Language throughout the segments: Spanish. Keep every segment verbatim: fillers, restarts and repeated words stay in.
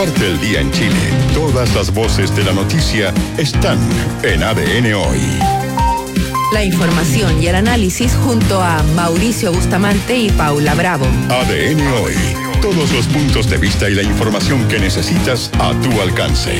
Parte del día en Chile. Todas las voces de la noticia están en A D N Hoy. La información y el análisis junto a Mauricio Bustamante y Paula Bravo. A D N Hoy. Todos los puntos de vista y la información que necesitas a tu alcance.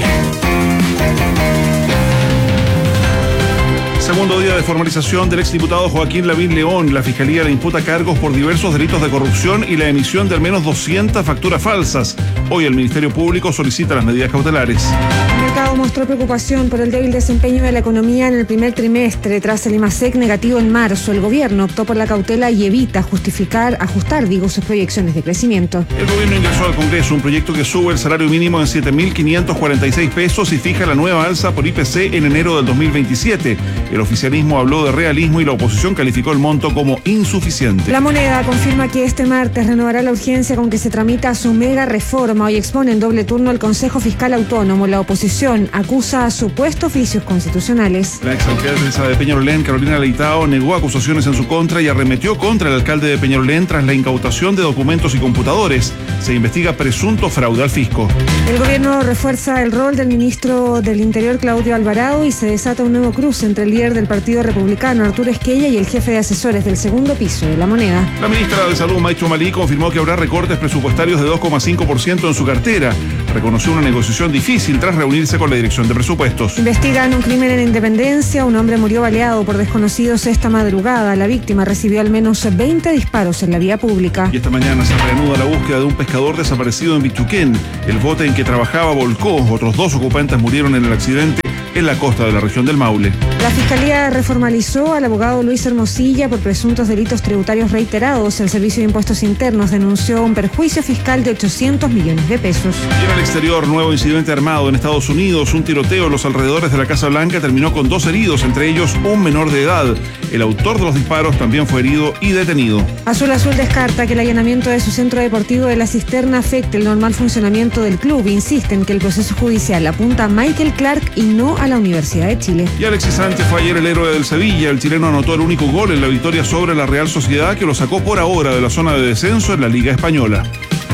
Segundo día de formalización del exdiputado Joaquín Lavín León. La Fiscalía le imputa cargos por diversos delitos de corrupción y la emisión de al menos doscientas facturas falsas. Hoy el Ministerio Público solicita las medidas cautelares. El mercado mostró preocupación por el débil desempeño de la economía en el primer trimestre. Tras el IMASEC negativo en marzo, el gobierno optó por la cautela y evita justificar, ajustar, digo, sus proyecciones de crecimiento. El gobierno ingresó al Congreso un proyecto que sube el salario mínimo en siete mil quinientos cuarenta y seis pesos y fija la nueva alza por I P C en enero del dos mil veintisiete. El oficialismo habló de realismo y la oposición calificó el monto como insuficiente. La Moneda confirma que este martes renovará la urgencia con que se tramita su mega reforma. Hoy expone en doble turno el Consejo Fiscal Autónomo. La oposición acusa a supuestos vicios constitucionales. La exalcaldesa de Peñalolén, Carolina Leitao, negó acusaciones en su contra y arremetió contra el alcalde de Peñalolén tras la incautación de documentos y computadores. Se investiga presunto fraude al fisco. El gobierno refuerza el rol del ministro del Interior, Claudio Alvarado, y se desata un nuevo cruce entre el líder del Partido Republicano, Arturo Esquella, y el jefe de asesores del segundo piso de La Moneda. La ministra de Salud, Maicho Malí, confirmó que habrá recortes presupuestarios de dos coma cinco por ciento en su cartera. Reconoció una negociación difícil tras reunirse con la Dirección de Presupuestos. Investigan un crimen en Independencia. Un hombre murió baleado por desconocidos esta madrugada. La víctima recibió al menos veinte disparos en la vía pública. Y esta mañana se reanuda la búsqueda de un pescador desaparecido en Bichuquén. El bote en que trabajaba volcó. Otros dos ocupantes murieron en el accidente en la costa de la región del Maule. La Fiscalía reformalizó al abogado Luis Hermosilla por presuntos delitos tributarios reiterados. El Servicio de Impuestos Internos denunció un perjuicio fiscal de ochocientos millones de pesos. Y en el exterior, nuevo incidente armado en Estados Unidos. Un tiroteo en los alrededores de la Casa Blanca terminó con dos heridos, entre ellos un menor de edad. El autor de los disparos también fue herido y detenido. Azul Azul descarta que el allanamiento de su centro deportivo de La Cisterna afecte el normal funcionamiento del club. Insiste en que el proceso judicial apunta a Michael Clark y no a la Universidad de Chile. Y Alexis Sánchez fue ayer el héroe del Sevilla. El chileno anotó el único gol en la victoria sobre la Real Sociedad, que lo sacó por ahora de la zona de descenso en la Liga Española.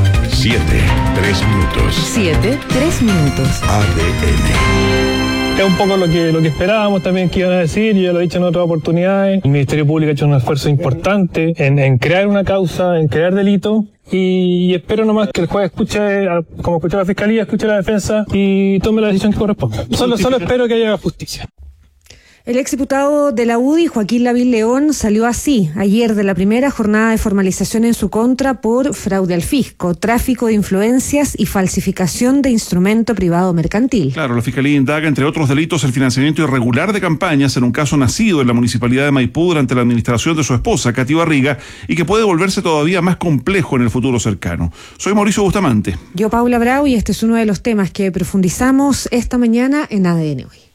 Siete, tres minutos. Siete, tres minutos. A D N. Es un poco lo que, lo que esperábamos también que iban a decir, yo ya lo he dicho en otras oportunidades. El Ministerio Público ha hecho un esfuerzo importante en, en crear una causa, en crear delito. Y, y espero nomás que el juez escuche, como escuche la Fiscalía, escuche la defensa y tome la decisión que corresponda. Solo, solo espero que haya justicia. El exdiputado de la U D I, Joaquín Lavín León, salió así ayer de la primera jornada de formalización en su contra por fraude al fisco, tráfico de influencias y falsificación de instrumento privado mercantil. Claro, la Fiscalía indaga, entre otros delitos, el financiamiento irregular de campañas en un caso nacido en la municipalidad de Maipú durante la administración de su esposa, Katy Barriga, y que puede volverse todavía más complejo en el futuro cercano. Soy Mauricio Bustamante. Yo, Paula Bravo, y este es uno de los temas que profundizamos esta mañana en A D N Hoy.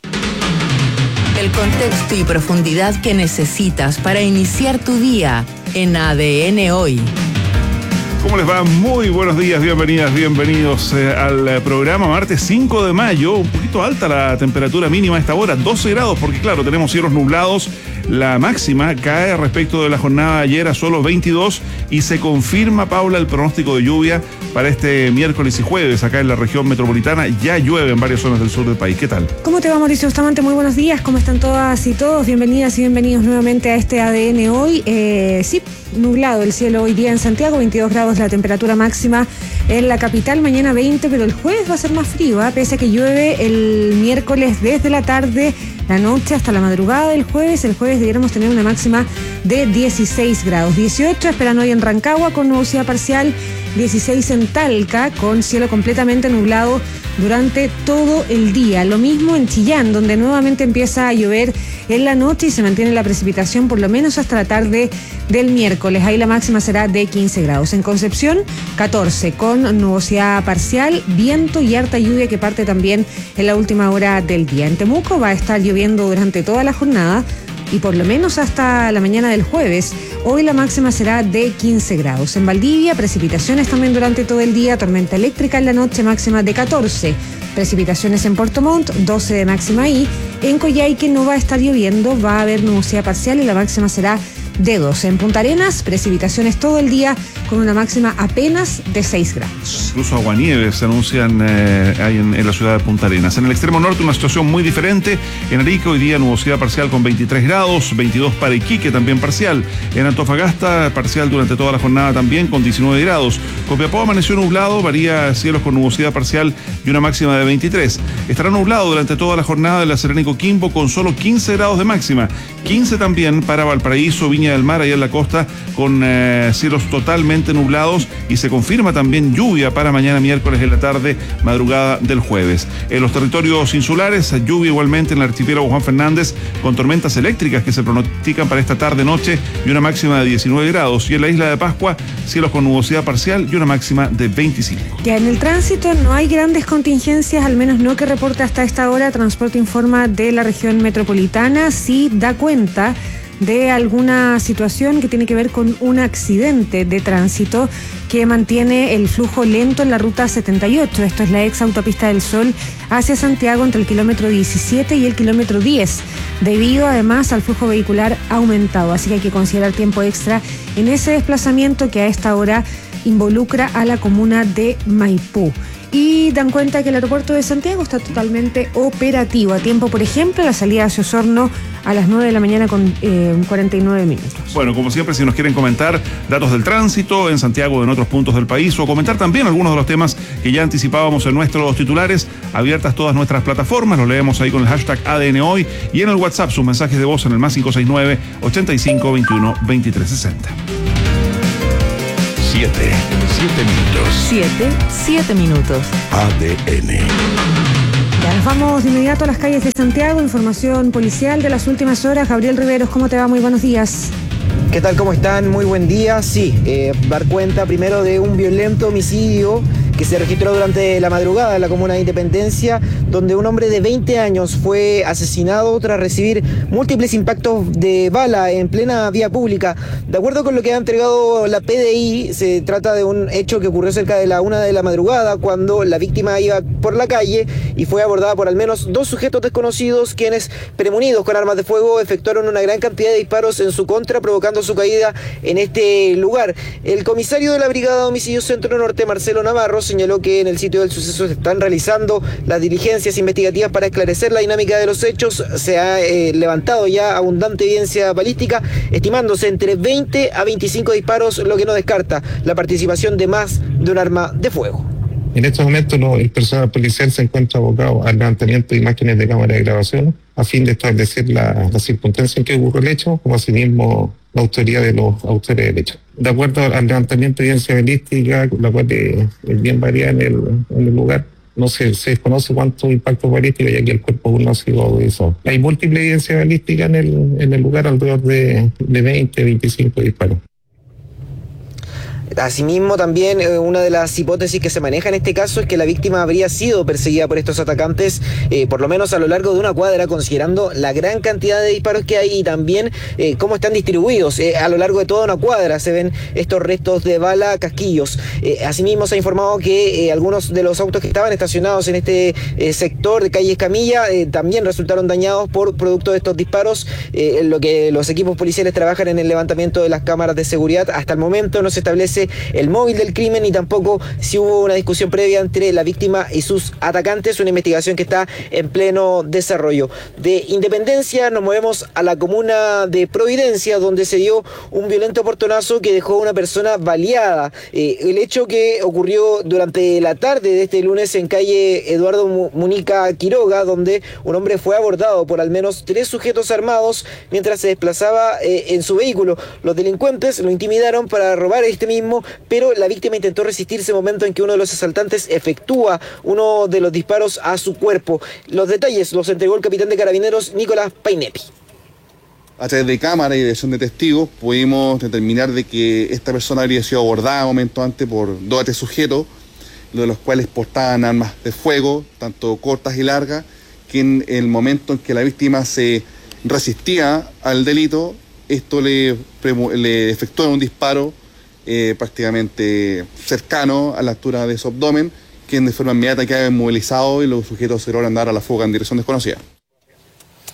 El contexto y profundidad que necesitas para iniciar tu día en A D N Hoy. ¿Cómo les va? Muy buenos días, bienvenidas, bienvenidos eh, al programa. Martes cinco de mayo, un poquito alta la temperatura mínima a esta hora, doce grados, porque claro, tenemos cielos nublados. La máxima cae respecto de la jornada de ayer a solo veintidós y se confirma, Paula, el pronóstico de lluvia para este miércoles y jueves acá en la región metropolitana. Ya llueve en varias zonas del sur del país. ¿Qué tal? ¿Cómo te va, Mauricio Bustamante? Muy buenos días. ¿Cómo están todas y todos? Bienvenidas y bienvenidos nuevamente a este A D N Hoy. Eh, sí, nublado el cielo hoy día en Santiago, veintidós grados la temperatura máxima en la capital, mañana veinte, pero el jueves va a ser más frío, ¿eh? Pese a que llueve el miércoles desde la tarde, la noche hasta la madrugada del jueves. El jueves debiéramos tener una máxima de dieciséis grados. dieciocho esperan hoy en Rancagua con nubosidad parcial, dieciséis en Talca con cielo completamente nublado durante todo el día. Lo mismo en Chillán, donde nuevamente empieza a llover en la noche y se mantiene la precipitación por lo menos hasta la tarde del miércoles. Ahí la máxima será de quince grados. En Concepción, catorce, con nubosidad parcial, viento y harta lluvia que parte también en la última hora del día. En Temuco va a estar lloviendo durante toda la jornada y por lo menos hasta la mañana del jueves. Hoy la máxima será de quince grados. En Valdivia, precipitaciones también durante todo el día, tormenta eléctrica en la noche, máxima de catorce. Precipitaciones en Puerto Montt, doce de máxima ahí. En Coyhaique no va a estar lloviendo, va a haber nubosidad parcial y la máxima será de doce. En Punta Arenas, precipitaciones todo el día con una máxima apenas de seis grados. Incluso aguanieves se anuncian eh, ahí en, en la ciudad de Punta Arenas. En el extremo norte una situación muy diferente. En Arica hoy día nubosidad parcial con veintitrés grados, veintidós para Iquique también parcial. En Antofagasta parcial durante toda la jornada también con diecinueve grados. Copiapó amaneció nublado, varía cielos con nubosidad parcial y una máxima de veintitrés. Estará nublado durante toda la jornada de la Serena y Coquimbo con solo quince grados de máxima. quince también para Valparaíso, Viña del Mar, allá en la costa, con eh, cielos totalmente nublados, y se confirma también lluvia para mañana miércoles en la tarde, madrugada del jueves. En los territorios insulares, lluvia igualmente en el archipiélago Juan Fernández, con tormentas eléctricas que se pronostican para esta tarde-noche y una máxima de diecinueve grados. Y en la isla de Pascua, cielos con nubosidad parcial y una máxima de veinticinco. Ya en el tránsito no hay grandes contingencias, al menos no que reporta hasta esta hora. Transporte informa de la región metropolitana, sí da cuenta de alguna situación que tiene que ver con un accidente de tránsito que mantiene el flujo lento en la ruta setenta y ocho. Esto es la ex autopista del Sol hacia Santiago entre el kilómetro diecisiete y el kilómetro diez, debido además al flujo vehicular aumentado. Así que hay que considerar tiempo extra en ese desplazamiento que a esta hora involucra a la comuna de Maipú. Y dan cuenta que el aeropuerto de Santiago está totalmente operativo. A tiempo, por ejemplo, la salida hacia Osorno a las nueve de la mañana con eh, cuarenta y nueve minutos. Bueno, como siempre, si nos quieren comentar datos del tránsito en Santiago o en otros puntos del país, o comentar también algunos de los temas que ya anticipábamos en nuestros titulares, abiertas todas nuestras plataformas, los leemos ahí con el hashtag A D N Hoy, y en el WhatsApp sus mensajes de voz en el más cinco seis nueve, ochenta y cinco, veintiuno, veintitrés sesenta. Siete, siete minutos. Siete, siete minutos. A D N. Ya nos vamos de inmediato a las calles de Santiago. Información policial de las últimas horas. Gabriel Riveros, ¿cómo te va? Muy buenos días. ¿Qué tal? ¿Cómo están? Muy buen día. Sí, eh, dar cuenta primero de un violento homicidio que se registró durante la madrugada en la comuna de Independencia, donde un hombre de veinte años fue asesinado tras recibir múltiples impactos de bala en plena vía pública. De acuerdo con lo que ha entregado la P D I, se trata de un hecho que ocurrió cerca de la una de la madrugada, cuando la víctima iba por la calle y fue abordada por al menos dos sujetos desconocidos, quienes, premunidos con armas de fuego, efectuaron una gran cantidad de disparos en su contra, provocando su caída en este lugar. El comisario de la Brigada de Homicidios Centro Norte, Marcelo Navarro, señaló que en el sitio del suceso se están realizando las diligencias investigativas para esclarecer la dinámica de los hechos. Se ha eh, levantado ya abundante evidencia balística, estimándose entre veinte a veinticinco disparos, lo que no descarta la participación de más de un arma de fuego. En estos momentos no, el personal policial se encuentra abocado al levantamiento de imágenes de cámara de grabación a fin de establecer la, la circunstancia en que ocurrió el hecho, como asimismo la autoría de los autores del hecho. De acuerdo al levantamiento de evidencia balística, la cual es, es bien variada en el, en el lugar, no se, se desconoce cuántos impactos balísticos, ya que el cuerpo aún no ha sido auditado. Hay múltiple evidencia balística en el, en el lugar, alrededor de, de veinte, veinticinco disparos. Asimismo, también eh, una de las hipótesis que se maneja en este caso es que la víctima habría sido perseguida por estos atacantes, eh, por lo menos a lo largo de una cuadra, considerando la gran cantidad de disparos que hay y también eh, cómo están distribuidos. Eh, a lo largo de toda una cuadra se ven estos restos de bala, casquillos. Eh, asimismo, se ha informado que eh, algunos de los autos que estaban estacionados en este eh, sector de calle Escamilla eh, también resultaron dañados por producto de estos disparos, eh, en lo que los equipos policiales trabajan en el levantamiento de las cámaras de seguridad. Hasta el momento no se establece el móvil del crimen, ni tampoco si hubo una discusión previa entre la víctima y sus atacantes, una investigación que está en pleno desarrollo. De Independencia nos movemos a la comuna de Providencia, donde se dio un violento portonazo que dejó a una persona baleada. Eh, el hecho que ocurrió durante la tarde de este lunes en calle Eduardo Munica Quiroga, donde un hombre fue abordado por al menos tres sujetos armados mientras se desplazaba eh, en su vehículo. Los delincuentes lo intimidaron para robar este mismo, pero la víctima intentó resistirse, momento en que uno de los asaltantes efectúa uno de los disparos a su cuerpo. Los detalles los entregó el capitán de Carabineros, Nicolás Painepi. A través de cámara y dirección de testigos pudimos determinar de que esta persona habría sido abordada un momento antes por dos a tres sujetos, de los cuales portaban armas de fuego, tanto cortas y largas, que en el momento en que la víctima se resistía al delito, esto le, le efectuó un disparo Eh, prácticamente cercano a la altura de su abdomen, quien de forma inmediata queda inmovilizado y los sujetos se logran dar a la fuga en dirección desconocida.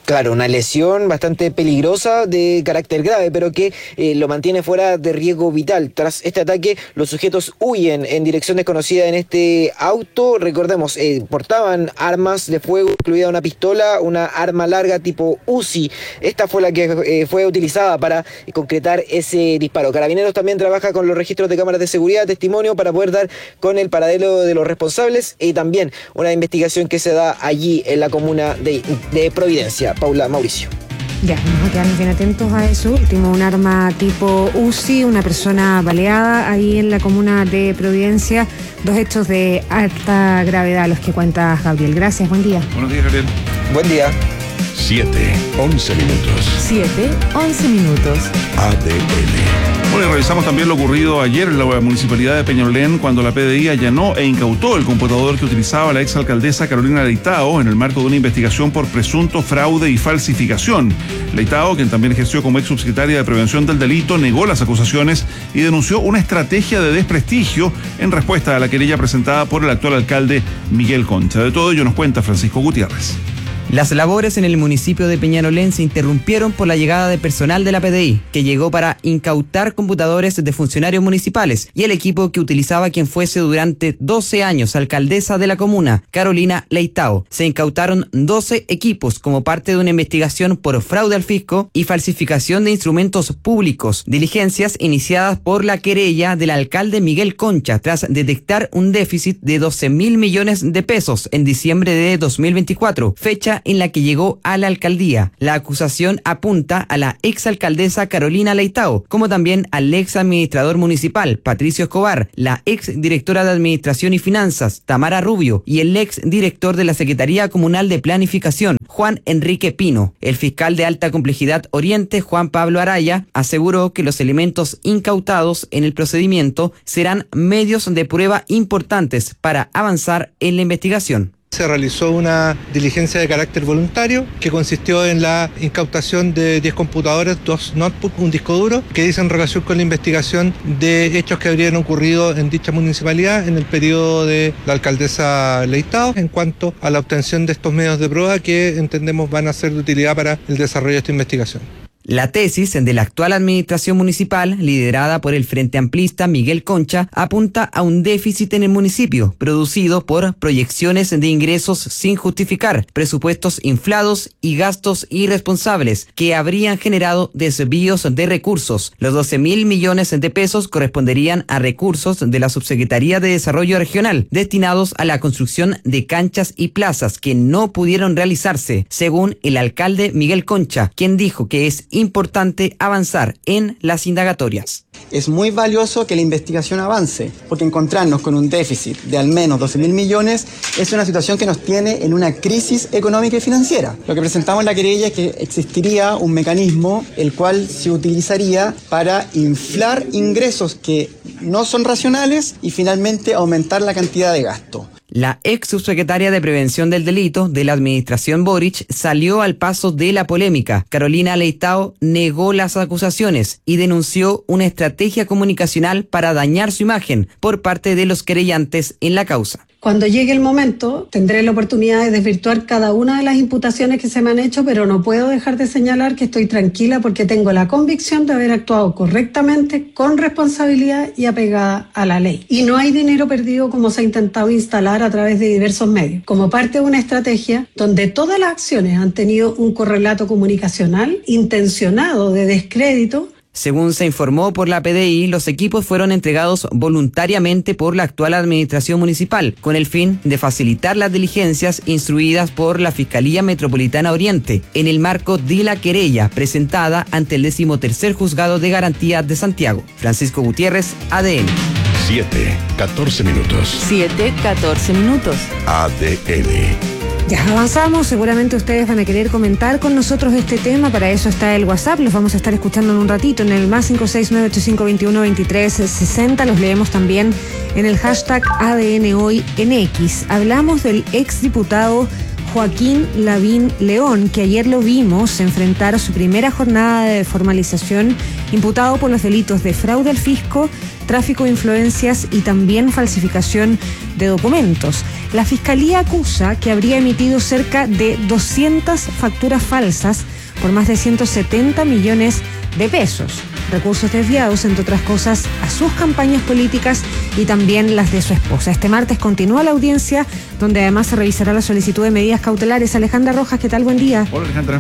Claro, una lesión bastante peligrosa de carácter grave, pero que eh, lo mantiene fuera de riesgo vital. Tras este ataque, los sujetos huyen en dirección desconocida en este auto. Recordemos, eh, portaban armas de fuego, incluida una pistola, una arma larga tipo Uzi. Esta fue la que eh, fue utilizada para concretar ese disparo. Carabineros también trabaja con los registros de cámaras de seguridad, testimonio, para poder dar con el paradero de los responsables, y también una investigación que se da allí en la comuna de, de Providencia. Paula, Mauricio. Ya, vamos a quedarnos bien atentos a eso último. Un arma tipo Uzi, una persona baleada ahí en la comuna de Providencia. Dos hechos de alta gravedad los que cuenta Gabriel. Gracias, buen día. Buenos días, Gabriel. Buen día. siete, once minutos. siete, once minutos. A D N. Bueno, y revisamos también lo ocurrido ayer en la municipalidad de Peñalolén, cuando la P D I allanó e incautó el computador que utilizaba la exalcaldesa Carolina Leitao en el marco de una investigación por presunto fraude y falsificación. Leitao, quien también ejerció como ex subsecretaria de Prevención del Delito, negó las acusaciones y denunció una estrategia de desprestigio en respuesta a la querella presentada por el actual alcalde Miguel Concha. De todo ello nos cuenta Francisco Gutiérrez. Las labores en el municipio de Peñalolén se interrumpieron por la llegada de personal de la P D I, que llegó para incautar computadores de funcionarios municipales y el equipo que utilizaba quien fuese durante doce años alcaldesa de la comuna, Carolina Leitao. Se incautaron doce equipos como parte de una investigación por fraude al fisco y falsificación de instrumentos públicos, diligencias iniciadas por la querella del alcalde Miguel Concha tras detectar un déficit de doce mil millones de pesos en diciembre de dos mil veinticuatro, fecha en la que llegó a la alcaldía. La acusación apunta a la exalcaldesa Carolina Leitao, como también al ex administrador municipal Patricio Escobar, la ex directora de Administración y Finanzas Tamara Rubio y el ex director de la Secretaría Comunal de Planificación Juan Enrique Pino. El fiscal de alta complejidad Oriente, Juan Pablo Araya, aseguró que los elementos incautados en el procedimiento serán medios de prueba importantes para avanzar en la investigación. Se realizó una diligencia de carácter voluntario que consistió en la incautación de diez computadores, dos notebooks, un disco duro, que dicen relación con la investigación de hechos que habrían ocurrido en dicha municipalidad en el periodo de la alcaldesa Leitao, en cuanto a la obtención de estos medios de prueba que entendemos van a ser de utilidad para el desarrollo de esta investigación. La tesis de la actual administración municipal, liderada por el Frente Amplista Miguel Concha, apunta a un déficit en el municipio, producido por proyecciones de ingresos sin justificar, presupuestos inflados y gastos irresponsables que habrían generado desvíos de recursos. Los doce mil millones de pesos corresponderían a recursos de la Subsecretaría de Desarrollo Regional, destinados a la construcción de canchas y plazas que no pudieron realizarse, según el alcalde Miguel Concha, quien dijo que es importante avanzar en las indagatorias. Es muy valioso que la investigación avance, porque encontrarnos con un déficit de al menos doce mil millones es una situación que nos tiene en una crisis económica y financiera. Lo que presentamos en la querella es que existiría un mecanismo el cual se utilizaría para inflar ingresos que no son racionales y finalmente aumentar la cantidad de gasto. La ex subsecretaria de Prevención del Delito de la administración Boric salió al paso de la polémica. Carolina Leitao negó las acusaciones y denunció una estrategia comunicacional para dañar su imagen por parte de los querellantes en la causa. Cuando llegue el momento, tendré la oportunidad de desvirtuar cada una de las imputaciones que se me han hecho, pero no puedo dejar de señalar que estoy tranquila porque tengo la convicción de haber actuado correctamente, con responsabilidad y apegada a la ley. Y no hay dinero perdido como se ha intentado instalar a través de diversos medios, como parte de una estrategia donde todas las acciones han tenido un correlato comunicacional intencionado de descrédito. Según se informó por la P D I, los equipos fueron entregados voluntariamente por la actual administración municipal, con el fin de facilitar las diligencias instruidas por la Fiscalía Metropolitana Oriente, en el marco de la querella presentada ante el decimotercer Juzgado de Garantía de Santiago. Francisco Gutiérrez, A D N. siete, catorce minutos. siete, catorce minutos. A D N. Ya avanzamos, seguramente ustedes van a querer comentar con nosotros este tema, para eso está el WhatsApp, los vamos a estar escuchando en un ratito en el más cinco seis nueve ocho cinco dos uno dos tres seis cero, los leemos también en el hashtag A D N Hoy en X. Hablamos del exdiputado Joaquín Lavín León, que ayer lo vimos enfrentar a su primera jornada de formalización, imputado por los delitos de fraude al fisco, tráfico de influencias y también falsificación de documentos. La Fiscalía acusa que habría emitido cerca de doscientas facturas falsas por más de ciento setenta millones de pesos. Recursos desviados, entre otras cosas, a sus campañas políticas y también las de su esposa. Este martes continúa la audiencia, donde además se revisará la solicitud de medidas cautelares. Alejandra Rojas, ¿qué tal? Buen día. Hola, Alejandra.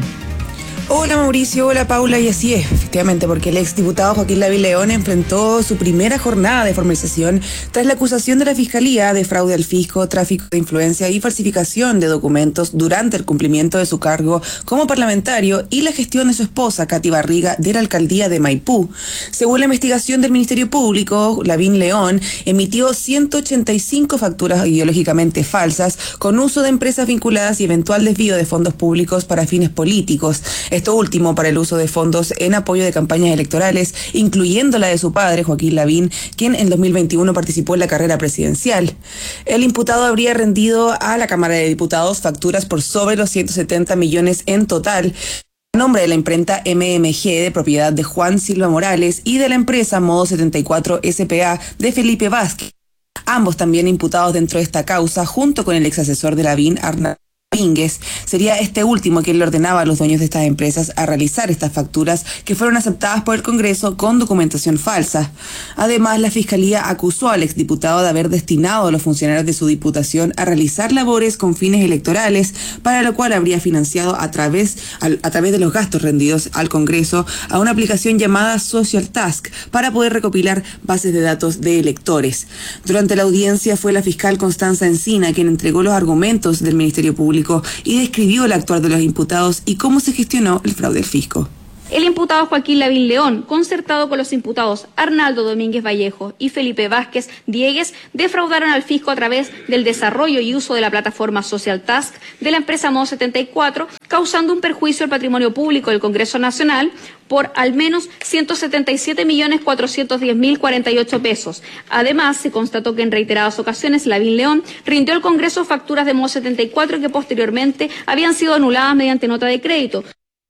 Hola Mauricio, hola Paula, y así es, efectivamente, porque el exdiputado Joaquín Lavín León enfrentó su primera jornada de formalización tras la acusación de la Fiscalía de fraude al fisco, tráfico de influencia y falsificación de documentos durante el cumplimiento de su cargo como parlamentario y la gestión de su esposa, Katy Barriga, de la alcaldía de Maipú. Según la investigación del Ministerio Público, Lavín León emitió ciento ochenta y cinco facturas ideológicamente falsas con uso de empresas vinculadas y eventual desvío de fondos públicos para fines políticos. Esto último para el uso de fondos en apoyo de campañas electorales, incluyendo la de su padre, Joaquín Lavín, quien en dos mil veintiuno participó en la carrera presidencial. El imputado habría rendido a la Cámara de Diputados facturas por sobre los ciento setenta millones en total, a nombre de la imprenta M M G de propiedad de Juan Silva Morales y de la empresa Modo setenta y cuatro S P A de Felipe Vázquez. Ambos también imputados dentro de esta causa, junto con el exasesor de Lavín, Arnaldo Domínguez. Sería este último quien le ordenaba a los dueños de estas empresas a realizar estas facturas que fueron aceptadas por el Congreso con documentación falsa. Además, la Fiscalía acusó al exdiputado de haber destinado a los funcionarios de su diputación a realizar labores con fines electorales, para lo cual habría financiado a través, a, a través de los gastos rendidos al Congreso a una aplicación llamada Social Task para poder recopilar bases de datos de electores. Durante la audiencia fue la fiscal Constanza Encina quien entregó los argumentos del Ministerio Público y describió el actuar de los imputados y cómo se gestionó el fraude al fisco. El imputado Joaquín Lavín León, concertado con los imputados Arnaldo Domínguez Vallejo y Felipe Vázquez Diegues, defraudaron al fisco a través del desarrollo y uso de la plataforma Social Task de la empresa Modo setenta y cuatro, causando un perjuicio al patrimonio público del Congreso Nacional por al menos ciento setenta y siete millones cuatrocientos diez mil cuarenta y ocho pesos. Además, se constató que en reiteradas ocasiones Lavín León rindió al Congreso facturas de Modo setenta y cuatro que posteriormente habían sido anuladas mediante nota de crédito.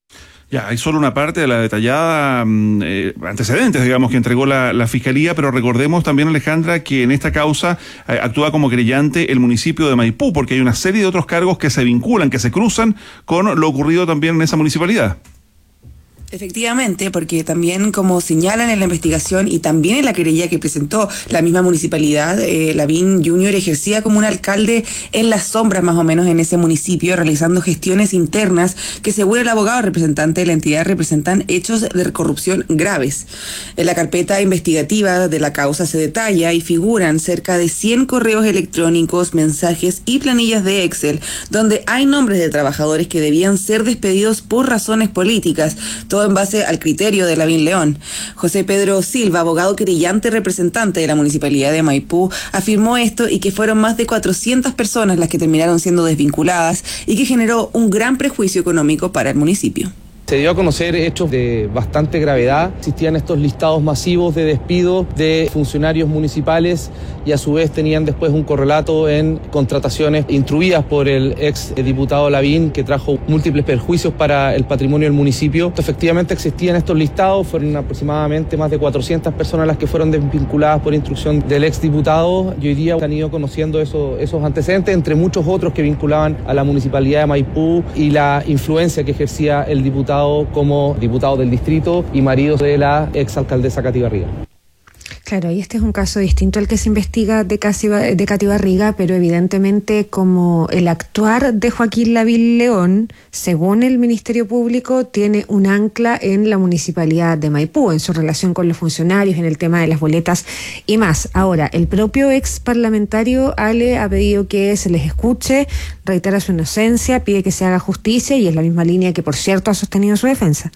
Ya, hay solo una parte de la detallada eh, antecedentes, digamos, que entregó la, la Fiscalía, pero recordemos también, Alejandra, que en esta causa eh, actúa como querellante el municipio de Maipú, porque hay una serie de otros cargos que se vinculan, que se cruzan con lo ocurrido también en esa municipalidad. Efectivamente, porque también, como señalan en la investigación y también en la querella que presentó la misma municipalidad, eh, Lavín junior ejercía como un alcalde en las sombras más o menos en ese municipio, realizando gestiones internas que, según el abogado representante de la entidad, representan hechos de corrupción graves. En la carpeta investigativa de la causa se detalla y figuran cerca de cien correos electrónicos, mensajes y planillas de Excel, donde hay nombres de trabajadores que debían ser despedidos por razones políticas, todo en base al criterio de Lavín León. José Pedro Silva, abogado querellante representante de la Municipalidad de Maipú, afirmó esto y que fueron más de cuatrocientas personas las que terminaron siendo desvinculadas y que generó un gran prejuicio económico para el municipio. Se dio a conocer hechos de bastante gravedad. Existían estos listados masivos de despido de funcionarios municipales y a su vez tenían después un correlato en contrataciones instruidas por el ex diputado Lavín, que trajo múltiples perjuicios para el patrimonio del municipio. Efectivamente existían estos listados, fueron aproximadamente más de cuatrocientas personas las que fueron desvinculadas por instrucción del ex diputado y hoy día han ido conociendo eso, esos antecedentes, entre muchos otros que vinculaban a la Municipalidad de Maipú y la influencia que ejercía el diputado como diputado del distrito y marido de la exalcaldesa Katy Barriga. Claro, y este es un caso distinto al que se investiga de Katy Barriga, pero evidentemente como el actuar de Joaquín Lavín León, según el Ministerio Público, tiene un ancla en la Municipalidad de Maipú, en su relación con los funcionarios, en el tema de las boletas y más. Ahora, el propio ex parlamentario Ale ha pedido que se les escuche, reitera su inocencia, pide que se haga justicia y es la misma línea que, por cierto, ha sostenido su defensa.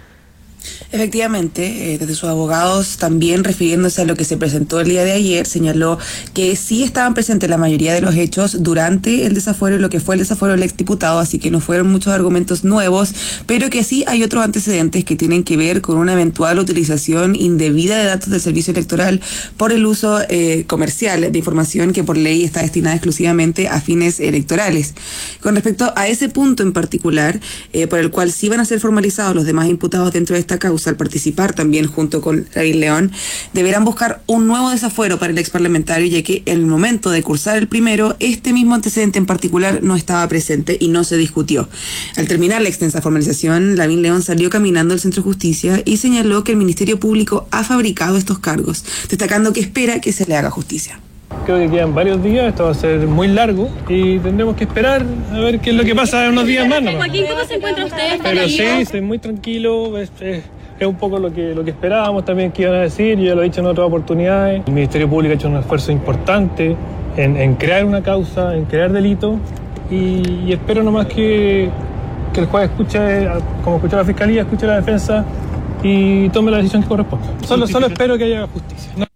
Efectivamente, eh, desde sus abogados también refiriéndose a lo que se presentó el día de ayer, señaló que sí estaban presentes la mayoría de los hechos durante el desafuero y lo que fue el desafuero del exdiputado, así que no fueron muchos argumentos nuevos, pero que sí hay otros antecedentes que tienen que ver con una eventual utilización indebida de datos del servicio electoral por el uso eh, comercial de información que por ley está destinada exclusivamente a fines electorales. Con respecto a ese punto en particular, eh, por el cual sí van a ser formalizados los demás imputados dentro de esta esta causa, al participar también junto con David León, deberán buscar un nuevo desafuero para el ex parlamentario, ya que en el momento de cursar el primero, este mismo antecedente en particular no estaba presente y no se discutió. Al terminar la extensa formalización, David León salió caminando al Centro de Justicia y señaló que el Ministerio Público ha fabricado estos cargos, destacando que espera que se le haga justicia. Creo que quedan varios días, esto va a ser muy largo y tendremos que esperar a ver qué es lo que pasa en unos días más. ¿No? Joaquín, ¿cómo se encuentra usted? Pero sí, estoy muy tranquilo, es, es, es un poco lo que, lo que esperábamos también que iban a decir, yo ya lo he dicho en otras oportunidades. El Ministerio Público ha hecho un esfuerzo importante en, en crear una causa, en crear delito y, y espero nomás que, que el juez escuche, como escuchó la Fiscalía, escuche la defensa y tome la decisión que corresponde. Solo, solo espero que haya justicia. ¿No?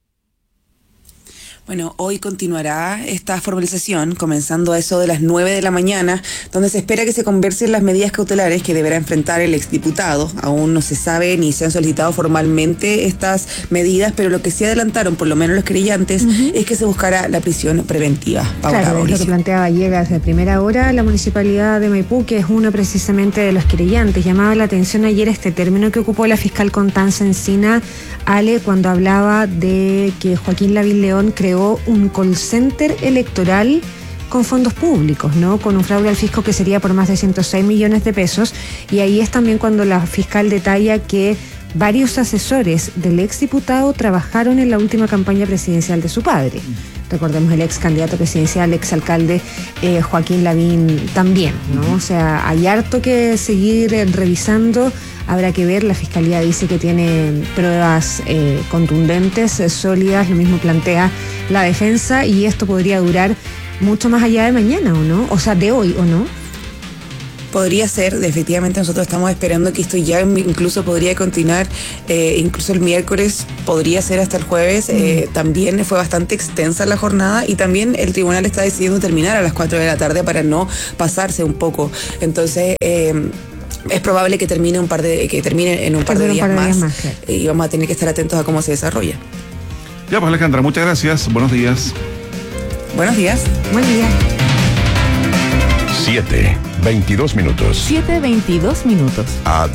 Bueno, hoy continuará esta formalización, comenzando a eso de las nueve de la mañana, donde se espera que se conversen las medidas cautelares que deberá enfrentar el exdiputado. Aún no se sabe ni se han solicitado formalmente estas medidas, pero lo que sí adelantaron, por lo menos los querellantes, uh-huh. es que se buscará la prisión preventiva. Paula, claro, es lo que planteaba Llegas de primera hora. La Municipalidad de Maipú, que es uno precisamente de los querellantes, llamaba la atención ayer este término que ocupó la fiscal Constanza Encina, Ale, cuando hablaba de que Joaquín Lavín León creó un call center electoral con fondos públicos, ¿no? Con un fraude al fisco que sería por más de ciento seis millones de pesos. Y ahí es también cuando la fiscal detalla que varios asesores del exdiputado trabajaron en la última campaña presidencial de su padre. Recordemos el ex candidato presidencial, ex alcalde eh, Joaquín Lavín también, ¿no? O sea, hay harto que seguir eh, revisando. Habrá que ver, la Fiscalía dice que tiene pruebas eh, contundentes, eh, sólidas, lo mismo plantea la defensa, y esto podría durar mucho más allá de mañana, ¿o no? O sea, de hoy, ¿o no? Podría ser, efectivamente nosotros estamos esperando que esto ya incluso podría continuar, eh, incluso el miércoles, podría ser hasta el jueves. Eh, también fue bastante extensa la jornada y también el tribunal está decidiendo terminar a las cuatro de la tarde para no pasarse un poco. Entonces, eh, es probable que termine un par de que termine en un par de días más, más claro. Y vamos a tener que estar atentos a cómo se desarrolla. Ya pues, Alejandra, muchas gracias. Buenos días. Buenos días. Buen día. siete, veintidós minutos. siete, veintidós minutos. A